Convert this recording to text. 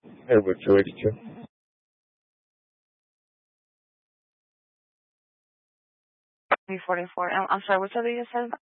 Airport 282. B44. I'm sorry, which other you said?